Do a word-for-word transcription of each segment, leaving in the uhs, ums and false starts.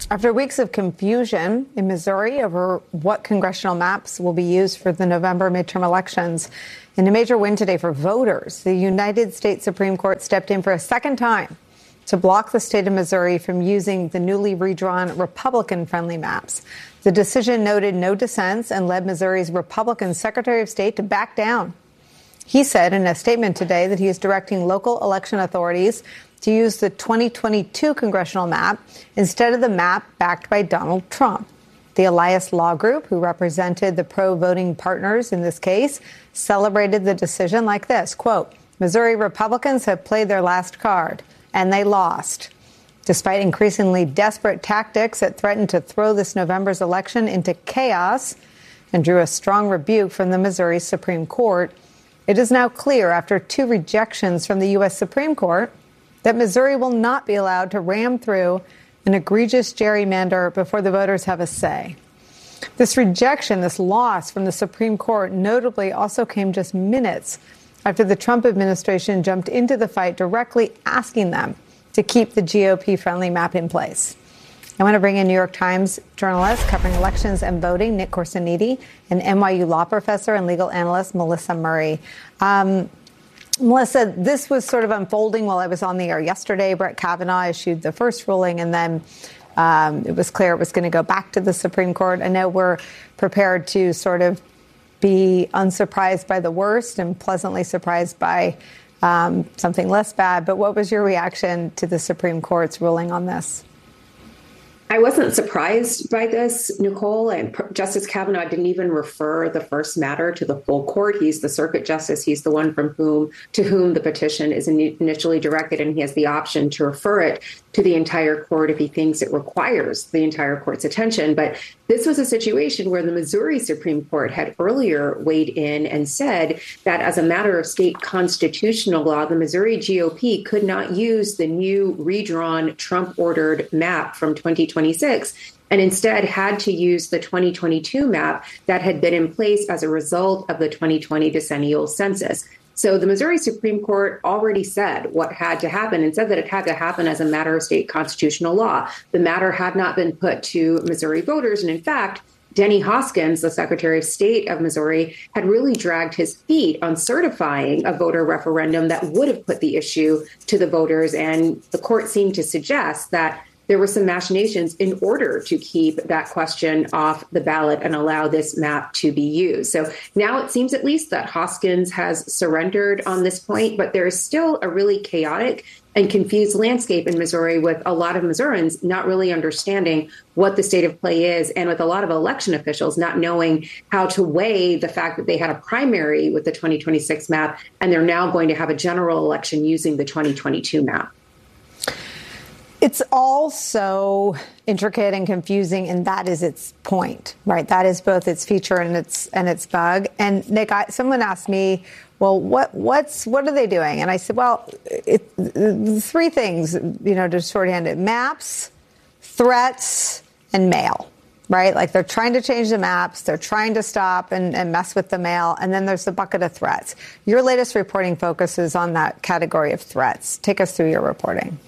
After weeks of confusion in Missouri over what congressional maps will be used for the November midterm elections, in a major win today for voters, the United States Supreme Court stepped in for a second time to block the state of Missouri from using the newly redrawn Republican-friendly maps. The decision noted no dissents and led Missouri's Republican Secretary of State to back down. He said in a statement today that he is directing local election authorities to use the twenty twenty-two congressional map instead of the map backed by Donald Trump. The Elias Law Group, who represented the pro-voting partners in this case, celebrated the decision like this, quote, Missouri Republicans have played their last card, and they lost. Despite increasingly desperate tactics that threatened to throw this November's election into chaos and drew a strong rebuke from the Missouri Supreme Court, it is now clear after two rejections from the U S Supreme Court that Missouri will not be allowed to ram through an egregious gerrymander before the voters have a say. This rejection, this loss from the Supreme Court, notably also came just minutes after the Trump administration jumped into the fight, directly asking them to keep the G O P-friendly map in place. I want to bring in New York Times journalist covering elections and voting, Nick Corsiniti, and N Y U law professor and legal analyst, Melissa Murray. Um, Melissa, this was sort of unfolding while I was on the air yesterday. Brett Kavanaugh issued the first ruling, and then um, it was clear it was going to go back to the Supreme Court. I know we're prepared to sort of be unsurprised by the worst and pleasantly surprised by um, something less bad. But what was your reaction to the Supreme Court's ruling on this? I wasn't surprised by this, Nicole, and Justice Kavanaugh didn't even refer the first matter to the full court. He's the circuit justice. He's the one from whom to whom the petition is initially directed, and he has the option to refer it to the entire court if he thinks it requires the entire court's attention. But this was a situation where the Missouri Supreme Court had earlier weighed in and said that as a matter of state constitutional law, the Missouri G O P could not use the new redrawn Trump-ordered map from twenty twenty-six and instead had to use the twenty twenty-two map that had been in place as a result of the twenty twenty decennial census. So the Missouri Supreme Court already said what had to happen and said that it had to happen as a matter of state constitutional law. The matter had not been put to Missouri voters. And in fact, Denny Hoskins, the Secretary of State of Missouri, had really dragged his feet on certifying a voter referendum that would have put the issue to the voters. And the court seemed to suggest that there were some machinations in order to keep that question off the ballot and allow this map to be used. So now it seems at least that Hoskins has surrendered on this point, but there is still a really chaotic and confused landscape in Missouri with a lot of Missourians not really understanding what the state of play is, and with a lot of election officials not knowing how to weigh the fact that they had a primary with the twenty twenty-six map and they're now going to have a general election using the twenty twenty-two map. It's all so intricate and confusing, and that is its point, right? That is both its feature and its and its bug. And Nick, I, someone asked me, well, what what's what are they doing? And I said, well, it, it, three things, you know, to shorthand it: maps, threats, and mail. Right? Like they're trying to change the maps, they're trying to stop and, and mess with the mail, and then there's the bucket of threats. Your latest reporting focuses on that category of threats. Take us through your reporting.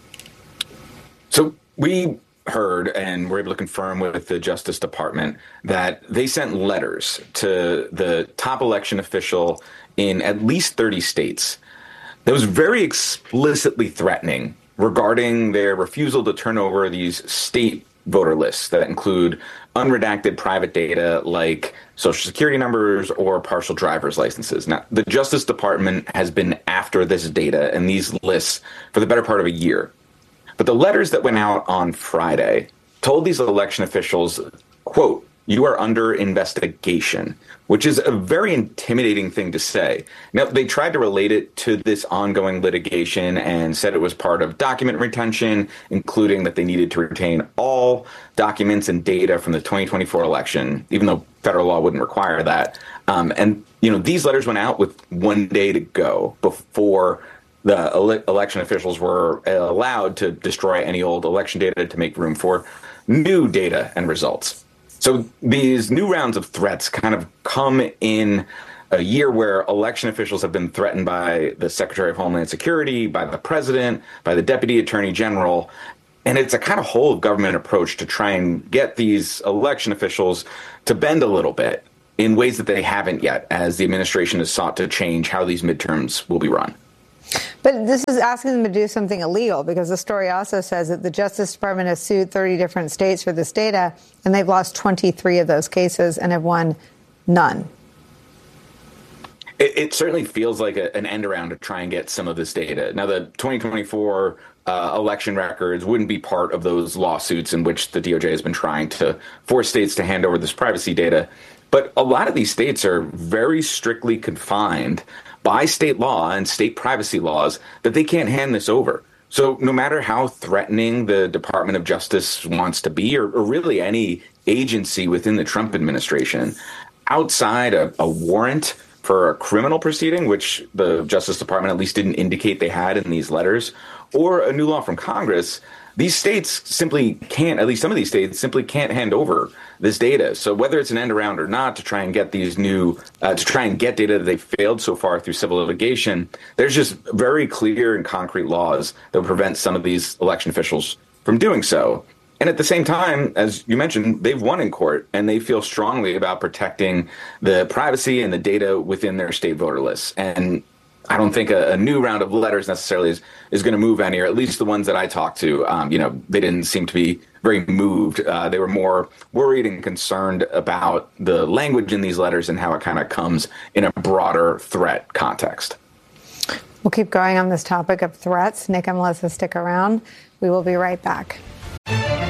So we heard and were able to confirm with the Justice Department that they sent letters to the top election official in at least thirty states that was very explicitly threatening regarding their refusal to turn over these state voter lists that include unredacted private data like social security numbers or partial driver's licenses. Now, the Justice Department has been after this data and these lists for the better part of a year. But the letters that went out on Friday told these election officials, quote, you are under investigation, which is a very intimidating thing to say. Now, they tried to relate it to this ongoing litigation and said it was part of document retention, including that they needed to retain all documents and data from the twenty twenty-four election, even though federal law wouldn't require that. Um, and, you know, these letters went out with one day to go before the ele- election officials were allowed to destroy any old election data to make room for new data and results. So these new rounds of threats kind of come in a year where election officials have been threatened by the Secretary of Homeland Security, by the president, by the Deputy Attorney General. And it's a kind of whole of government approach to try and get these election officials to bend a little bit in ways that they haven't yet, as the administration has sought to change how these midterms will be run. But this is asking them to do something illegal, because the story also says that the Justice Department has sued thirty different states for this data, and they've lost twenty-three of those cases and have won none. It, it certainly feels like a, an end around to try and get some of this data. Now, the twenty twenty-four uh, election records wouldn't be part of those lawsuits in which the D O J has been trying to force states to hand over this privacy data. But a lot of these states are very strictly confined by state law and state privacy laws that they can't hand this over. So no matter how threatening the Department of Justice wants to be, or, or really any agency within the Trump administration, outside a, a warrant for a criminal proceeding, which the Justice Department at least didn't indicate they had in these letters, or a new law from Congress, these states simply can't, at least some of these states simply can't hand over this data. So whether it's an end around or not to try and get these new, uh, to try and get data that they've failed so far through civil litigation, there's just very clear and concrete laws that would prevent some of these election officials from doing so. And at the same time, as you mentioned, they've won in court, and they feel strongly about protecting the privacy and the data within their state voter lists. And I don't think a, a new round of letters necessarily is, is going to move any, or at least the ones that I talked to, um, you know, they didn't seem to be very moved. Uh, they were more worried and concerned about the language in these letters and how it kind of comes in a broader threat context. We'll keep going on this topic of threats. Nick and Melissa, stick around. We will be right back.